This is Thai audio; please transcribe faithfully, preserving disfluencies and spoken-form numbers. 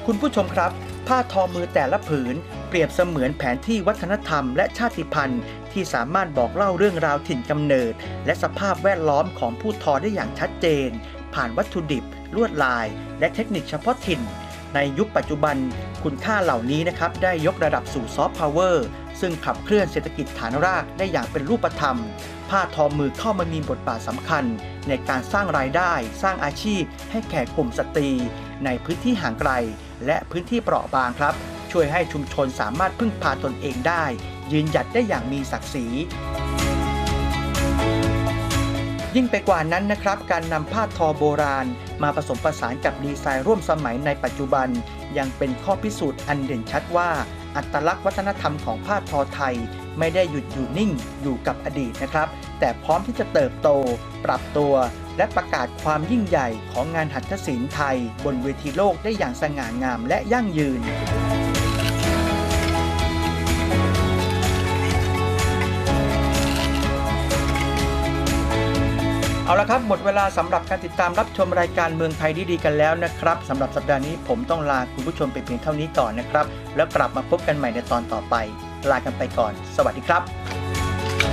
คุณผู้ชมครับผ้าทอมือแต่ละผืนเปรียบเสมือนแผนที่วัฒนธรรมและชาติพันธุ์ที่สามารถบอกเล่าเรื่องราวถิ่นกำเนิดและสภาพแวดล้อมของผู้ทอได้อย่างชัดเจนผ่านวัตถุดิบลวดลายและเทคนิคเฉพาะถิ่นในยุคปัจจุบันคุณค่าเหล่านี้นะครับได้ยกระดับสู่ซอฟต์พาวเวอร์ซึ่งขับเคลื่อนเศรษฐกิจฐานรากได้อย่างเป็นรูปธรรมผ้าทอมือเข้ามามีบทบาทสำคัญในการสร้างรายได้สร้างอาชีพให้แก่กลุ่มสตรีในพื้นที่ห่างไกลและพื้นที่เปราะบางครับช่วยให้ชุมชนสามารถพึ่งพาตนเองได้ยืนหยัดได้อย่างมีศักดิ์ศรียิ่งไปกว่านั้นนะครับการนำผ้าทอโบราณมาผสมผสานกับดีไซน์ร่วมสมัยในปัจจุบันยังเป็นข้อพิสูจน์อันเด่นชัดว่าอัตลักษณ์วัฒนธรรมของผ้าทอไทยไม่ได้หยุดอยู่นิ่งอยู่กับอดีตนะครับแต่พร้อมที่จะเติบโตปรับตัวและประกาศความยิ่งใหญ่ของงานหัตถศิลป์ไทยบนเวทีโลกได้อย่างสง่างามและยั่งยืนเอาละครับหมดเวลาสำหรับการติดตามรับชมรายการเมืองไทยดีๆกันแล้วนะครับสำหรับสัปดาห์นี้ผมต้องลาคุณผู้ชมไปเพียงเท่านี้ก่อนนะครับแล้วกลับมาพบกันใหม่ในตอนต่อไปลากันไปก่อนสวัสดีครับ